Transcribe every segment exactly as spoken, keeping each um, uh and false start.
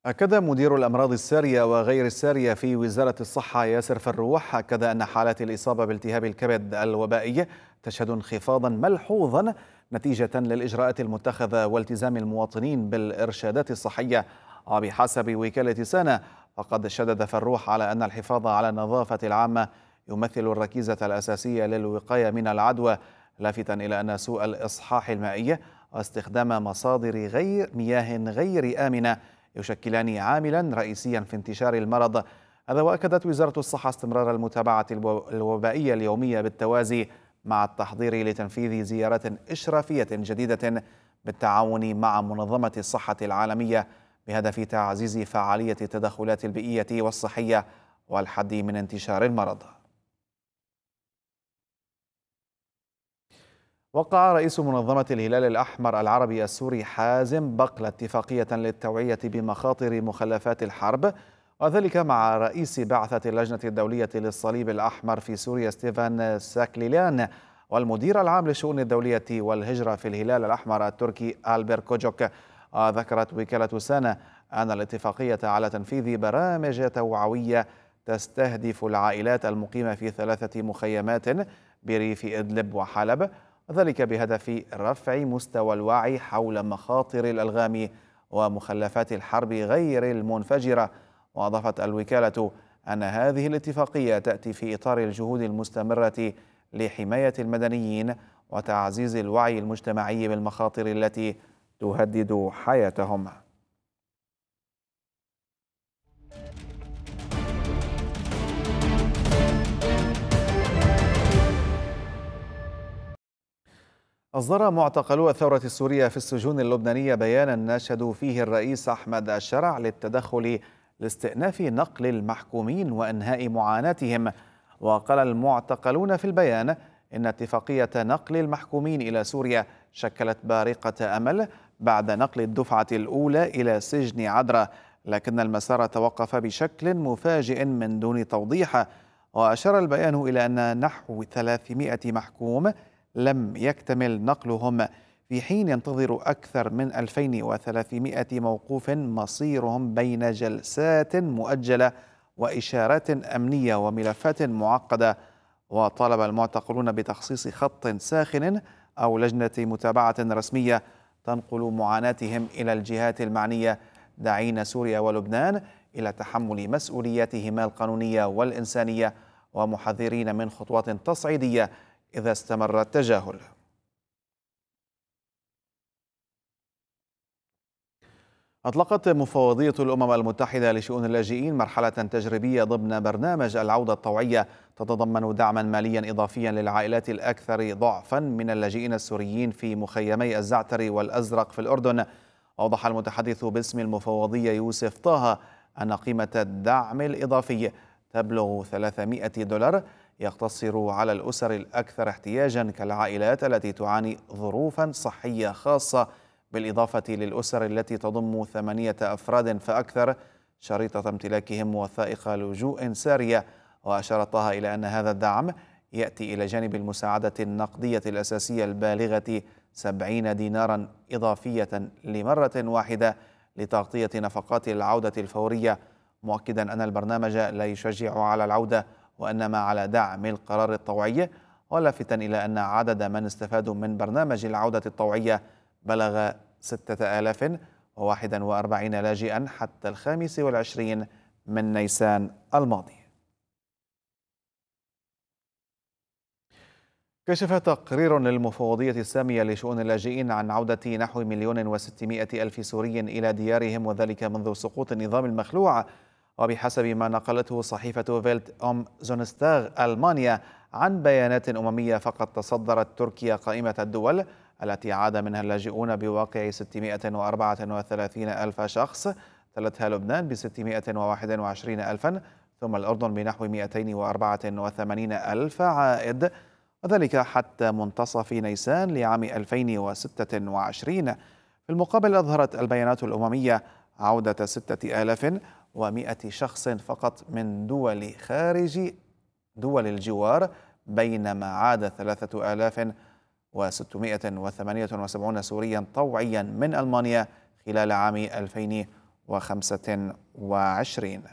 أكد مدير الأمراض السارية وغير السارية في وزارة الصحة ياسر فروح أكد أن حالات الإصابة بالتهاب الكبد الوبائي تشهد انخفاضا ملحوظا نتيجة للإجراءات المتخذة والتزام المواطنين بالإرشادات الصحية. وبحسب وكالة سانا، فقد شدد فروح على أن الحفاظ على النظافة العامة يمثل الركيزة الأساسية للوقاية من العدوى، لافتا إلى أن سوء الإصحاح المائي واستخدام مصادر غير مياه غير آمنة يشكلان عاملا رئيسيا في انتشار المرض هذا. وأكدت وزارة الصحة استمرار المتابعة الوبائية اليومية بالتوازي مع التحضير لتنفيذ زيارات إشرافية جديدة بالتعاون مع منظمة الصحة العالمية بهدف تعزيز فعالية التدخلات البيئية والصحية والحد من انتشار المرض. وقع رئيس منظمة الهلال الأحمر العربي السوري حازم بقلة اتفاقية للتوعية بمخاطر مخلفات الحرب، وذلك مع رئيس بعثة اللجنة الدولية للصليب الأحمر في سوريا ستيفان ساكليلان، والمدير العام للشؤون الدولية والهجرة في الهلال الأحمر التركي ألبر كوجوك. ذكرت وكالة سانا أن الاتفاقية على تنفيذ برامج توعوية تستهدف العائلات المقيمة في ثلاثة مخيمات بريف إدلب وحلب، وذلك بهدف رفع مستوى الوعي حول مخاطر الألغام ومخلفات الحرب غير المنفجرة. وأضافت الوكالة أن هذه الاتفاقية تأتي في إطار الجهود المستمرة لحماية المدنيين وتعزيز الوعي المجتمعي بالمخاطر التي تهدد حياتهم. أصدر معتقلو الثورة السورية في السجون اللبنانية بيانا ناشدوا فيه الرئيس أحمد الشرع للتدخل لاستئناف نقل المحكومين وإنهاء معاناتهم. وقال المعتقلون في البيان إن اتفاقية نقل المحكومين إلى سوريا شكلت بارقة أمل بعد نقل الدفعة الأولى إلى سجن عدرا، لكن المسار توقف بشكل مفاجئ من دون توضيح. وأشار البيان إلى أن نحو ثلاثمائة محكوم لم يكتمل نقلهم، في حين ينتظر أكثر من ألفين وثلاثمائة موقوف مصيرهم بين جلسات مؤجلة وإشارات أمنية وملفات معقدة. وطالب المعتقلون بتخصيص خط ساخن أو لجنة متابعة رسمية تنقل معاناتهم إلى الجهات المعنية، داعين سوريا ولبنان إلى تحمل مسؤولياتهما القانونية والإنسانية، ومحذرين من خطوات تصعيدية إذا استمر التجاهل. أطلقت مفوضية الأمم المتحدة لشؤون اللاجئين مرحلة تجريبية ضمن برنامج العودة الطوعية تتضمن دعما ماليا إضافيا للعائلات الأكثر ضعفا من اللاجئين السوريين في مخيمي الزعتر والأزرق في الأردن. أوضح المتحدث باسم المفوضية يوسف طه أن قيمة الدعم الإضافي تبلغ ثلاثمائة دولار، يقتصر على الأسر الأكثر احتياجا كالعائلات التي تعاني ظروفا صحية خاصة، بالإضافة للأسر التي تضم ثمانية أفراد فأكثر شريطة امتلاكهم وثائق لجوء سارية. وأشار طه إلى أن هذا الدعم يأتي إلى جانب المساعدة النقدية الأساسية البالغة سبعين دينارا إضافية لمرة واحدة لتغطية نفقات العودة الفورية، مؤكدا أن البرنامج لا يشجع على العودة وإنما على دعم القرار الطوعي، ولافتا إلى أن عدد من استفادوا من برنامج العودة الطوعية بلغ ستة آلاف وواحد وأربعين لاجئا حتى الخامس والعشرين من نيسان الماضي. كشف تقرير للمفوضية السامية لشؤون اللاجئين عن عودة نحو مليون وستمائة ألف سوري إلى ديارهم، وذلك منذ سقوط النظام المخلوع. وبحسب ما نقلته صحيفة فيلت أم زونستاغ ألمانيا عن بيانات أممية، فقد تصدرت تركيا قائمة الدول التي عاد منها اللاجئون بواقع ستمائة وأربعة وثلاثين ألف شخص، تلتها لبنان ب ستمائة وواحد وعشرين ألفا، ثم الأردن بنحو مائتين وأربعة وثمانين ألف عائد، وذلك حتى منتصف نيسان لعام ألفين وستة وعشرين. في المقابل أظهرت البيانات الأممية عودة ستة آلاف ومائة شخص فقط من دول خارج دول الجوار، بينما عاد ثلاثة آلاف وستمائة وثمانية وسبعين سوريا طوعيا من ألمانيا خلال عام ألفين وخمسة وعشرين.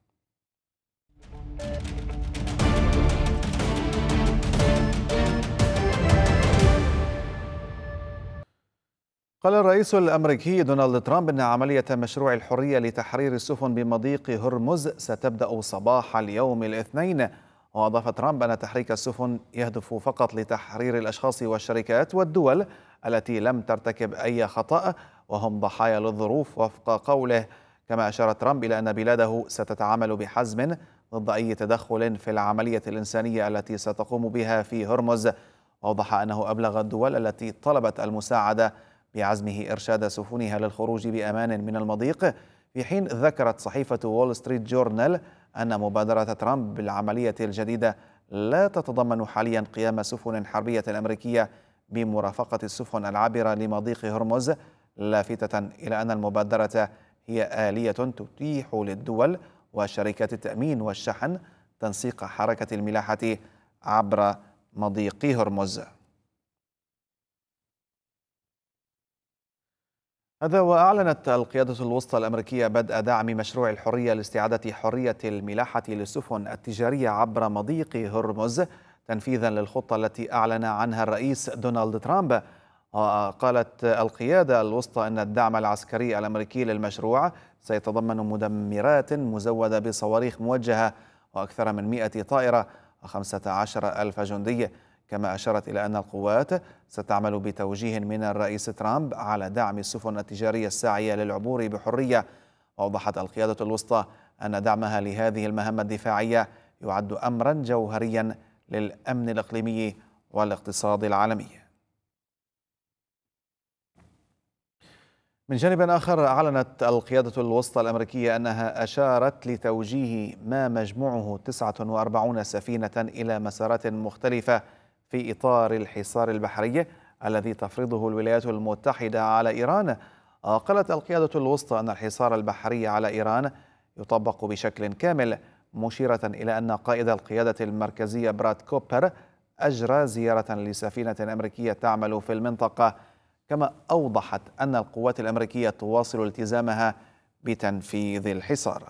قال الرئيس الأمريكي دونالد ترامب أن عملية مشروع الحرية لتحرير السفن بمضيق هرمز ستبدأ صباح اليوم الاثنين. وأضاف ترامب أن تحريك السفن يهدف فقط لتحرير الأشخاص والشركات والدول التي لم ترتكب أي خطأ وهم ضحايا للظروف وفق قوله. كما أشار ترامب إلى أن بلاده ستتعامل بحزم ضد أي تدخل في العملية الإنسانية التي ستقوم بها في هرمز. وأوضح أنه أبلغ الدول التي طلبت المساعدة بعزمه إرشاد سفنها للخروج بأمان من المضيق، في حين ذكرت صحيفة وول ستريت جورنال أن مبادرة ترامب بالعملية الجديدة لا تتضمن حاليا قيام سفن حربية أمريكية بمرافقة السفن العابرة لمضيق هرمز، لافتة إلى أن المبادرة هي آلية تتيح للدول وشركات التأمين والشحن تنسيق حركة الملاحة عبر مضيق هرمز. هذا وأعلنت القيادة الوسطى الأمريكية بدء دعم مشروع الحرية لاستعادة حرية الملاحة للسفن التجارية عبر مضيق هرمز تنفيذا للخطة التي أعلن عنها الرئيس دونالد ترامب. وقالت القيادة الوسطى أن الدعم العسكري الأمريكي للمشروع سيتضمن مدمرات مزودة بصواريخ موجهة وأكثر من مئة طائرة وخمسة عشر ألف جندي. كما أشارت إلى أن القوات ستعمل بتوجيه من الرئيس ترامب على دعم السفن التجارية الساعية للعبور بحرية. وأوضحت القيادة الوسطى أن دعمها لهذه المهمة الدفاعية يعد أمرا جوهريا للأمن الإقليمي والاقتصاد العالمي. من جانب آخر، أعلنت القيادة الوسطى الأمريكية أنها أشارت لتوجيه ما مجموعه تسعة وأربعين سفينة إلى مسارات مختلفة في إطار الحصار البحري الذي تفرضه الولايات المتحدة على إيران. قالت القيادة الوسطى أن الحصار البحري على إيران يطبق بشكل كامل، مشيرة إلى أن قائد القيادة المركزية براد كوبر أجرى زيارة لسفينة أمريكية تعمل في المنطقة. كما أوضحت أن القوات الأمريكية تواصل التزامها بتنفيذ الحصار.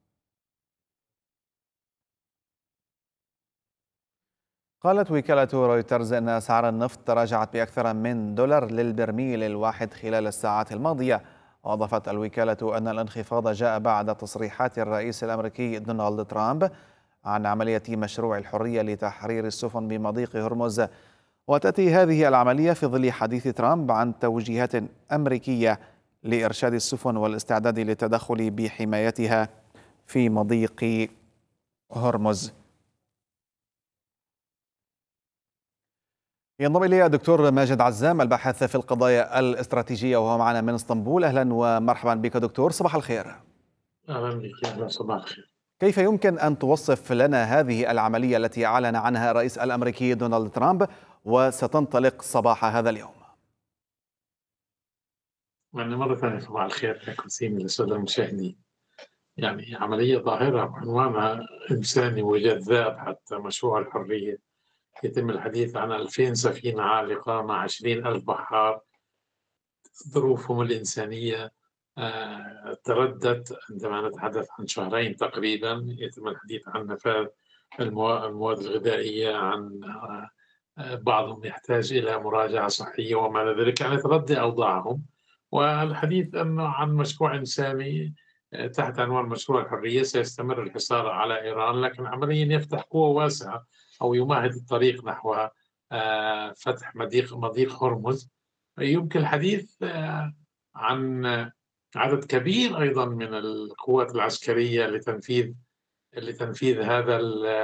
قالت وكالة رويترز أن أسعار النفط تراجعت بأكثر من دولار للبرميل الواحد خلال الساعات الماضية. وأضافت الوكالة أن الانخفاض جاء بعد تصريحات الرئيس الأمريكي دونالد ترامب عن عملية مشروع الحرية لتحرير السفن بمضيق هرمز. وتأتي هذه العملية في ظل حديث ترامب عن توجيهات أمريكية لإرشاد السفن والاستعداد للتدخل بحمايتها في مضيق هرمز. ينضم إلي الدكتور ماجد عزام الباحث في القضايا الاستراتيجية وهو معنا من اسطنبول. أهلا ومرحبا بك دكتور، صباح الخير. أهلا بك. أهلا، صباح الخير. كيف يمكن أن توصف لنا هذه العملية التي أعلن عنها الرئيس الأمريكي دونالد ترامب وستنطلق صباح هذا اليوم؟ يعني مرة ثانية صباح الخير لكم سيم للسادة المشاهدين. يعني عملية ظاهرة عنوانها إنساني وجذاب حتى، مشروع الحرية. يتم الحديث عن ألفين سفينة عالقة مع عشرين ألف بحار. ظروفهم الإنسانية آه، تردت عندما نتحدث عن شهرين تقريبا. يتم الحديث عن نفاذ المواد الغذائية، عن آه، بعضهم يحتاج إلى مراجعة صحية وما إلى ذلك، يعني تردي أوضاعهم. والحديث أنه عن مشروع إنساني تحت عنوان مشروع الحرية. سيستمر الحصار على إيران، لكن عمليا يفتح قوة واسعة أو يمهد الطريق نحو آه، فتح مضيق مضيق هرمز. يمكن الحديث آه، عن عدد كبير أيضا من القوات العسكرية لتنفيذ لتنفيذ هذا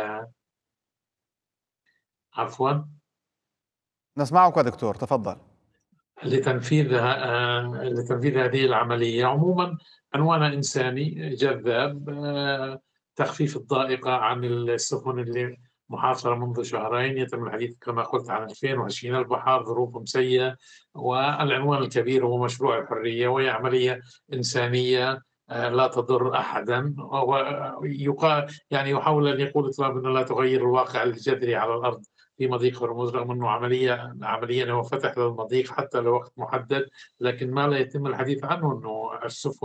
عفوا نسمعك دكتور، تفضل. لتنفيذ آه، لتنفيذ هذه العملية. عموما عنوان إنساني جذاب، آه، تخفيف الضائقة عن السفن اللي محاصرة منذ شهرين. يتم الحديث كما قلت عن ألفين وعشرين البحار ظروفهم سيئة، والعنوان الكبير هو مشروع الحرية، وهي عملية إنسانية آه، لا تضر أحدا. ويقال يعني يحاول أن يقول ترامب أنها لا تغير الواقع الجذري على الأرض في مضيق هرمز، رغم أنه عملية عمليا هو فتح للمضيق حتى لوقت محدد، لكن ما لا يتم الحديث عنه أنه السفن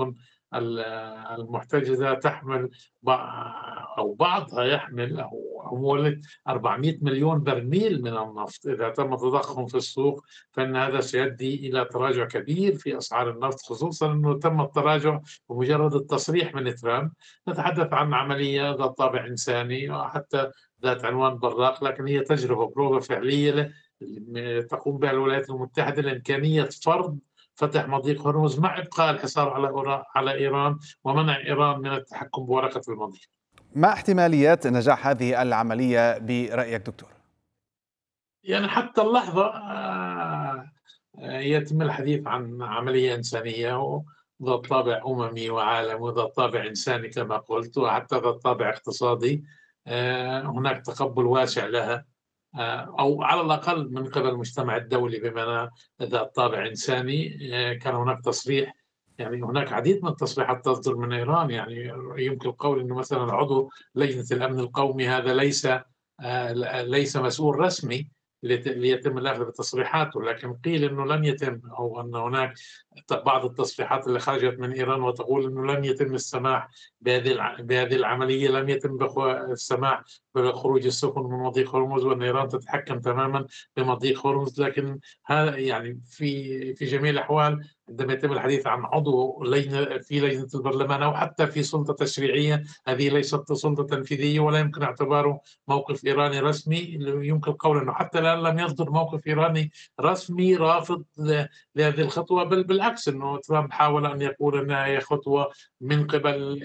المحتجزة تحمل أو بعضها يحمل أو حمولة أربعمئة مليون برميل من النفط. إذا تم تضخم في السوق فإن هذا سيؤدي إلى تراجع كبير في أسعار النفط، خصوصا أنه تم التراجع بمجرد التصريح من ترامب. نتحدث عن عملية ذات طابع إنساني وحتى ذات عنوان براق، لكن هي تجربة بروفة فعلية تقوم بها الولايات المتحدة لإمكانية فرض فتح مضيق هرمز مع إبقاء الحصار على على إيران ومنع إيران من التحكم بورقة المضيق. ما احتماليات نجاح هذه العملية برأيك دكتور؟ يعني حتى اللحظة آه، يتم الحديث عن عملية إنسانية ذات طابع أممي وعالمي وذات طابع إنساني كما قلت، وحتى ذات طابع اقتصادي. آه، هناك تقبل واسع لها، أو على الأقل من قبل المجتمع الدولي بما ذات طابع إنساني. كان هناك تصريح، يعني هناك عديد من التصريحات تصدر من إيران. يعني يمكن القول أنه مثلا عضو لجنة الأمن القومي هذا ليس ليس مسؤول رسمي ليتم الأخذ بتصريحاته، لكن قيل أنه لن يتم، أو أن هناك بعض التصريحات اللي خرجت من إيران وتقول أنه لن يتم السماح بهذه بهذه العملية، لن يتم السماح بخروج السفن من مضيق هرمز، وأن إيران تتحكم تماما بمضيق هرمز. لكن هذا يعني في في جميع الأحوال عندما يتم الحديث عن عضو لجنة في لجنة البرلمان أو حتى في سلطة تشريعية، هذه ليست سلطة تنفيذية ولا يمكن اعتباره موقف إيراني رسمي. يمكن القول أنه حتى الآن لم يصدر موقف إيراني رسمي رافض لهذه الخطوة، بل بالعكس أنه ترامب حاول أن يقول أنها هي خطوة من قبل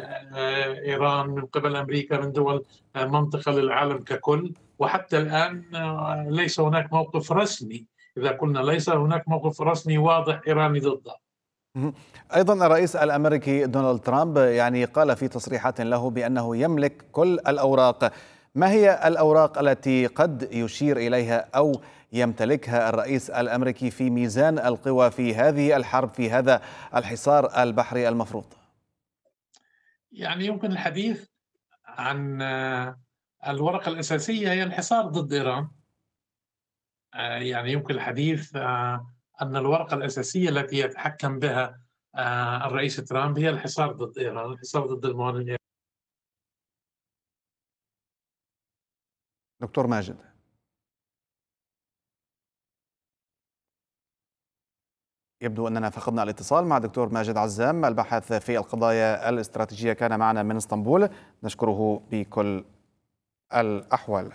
إيران، من قبل أمريكا، من دول منطقة للعالم ككل. وحتى الآن ليس هناك موقف رسمي، إذا قلنا ليس هناك موقف رسمي واضح إيراني ضده. أيضا الرئيس الأمريكي دونالد ترامب يعني قال في تصريحات له بأنه يملك كل الأوراق. ما هي الأوراق التي قد يشير إليها أو يمتلكها الرئيس الأمريكي في ميزان القوى في هذه الحرب، في هذا الحصار البحري المفروض؟ يعني يمكن الحديث عن الورقة الأساسية هي الحصار ضد إيران. يعني يمكن الحديث أن الورقة الأساسية التي يتحكم بها الرئيس ترامب هي الحصار ضد إيران، الحصار ضد المواطنين. دكتور ماجد، يبدو أننا فقدنا الاتصال مع دكتور ماجد عزام الباحث في القضايا الاستراتيجية، كان معنا من اسطنبول، نشكره بكل الأحوال.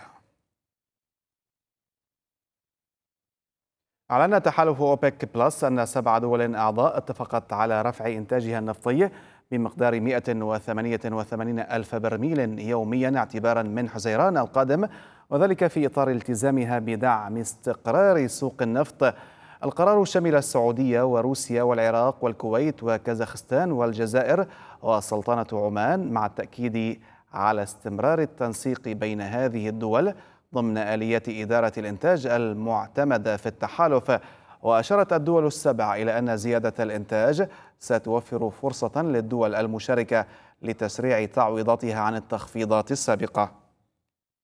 أعلن تحالف أوبك بلس أن سبع دول أعضاء اتفقت على رفع إنتاجها النفطي بمقدار مئة وثمانية وثمانين ألف برميل يوميا اعتبارا من حزيران القادم، وذلك في إطار التزامها بدعم استقرار سوق النفط. القرار شمل السعودية وروسيا والعراق والكويت وكازاخستان والجزائر وسلطنة عمان، مع التأكيد على استمرار التنسيق بين هذه الدول ضمن آليات إدارة الإنتاج المعتمدة في التحالف. وأشارت الدول السبع إلى أن زيادة الإنتاج ستوفر فرصة للدول المشاركة لتسريع تعويضاتها عن التخفيضات السابقة.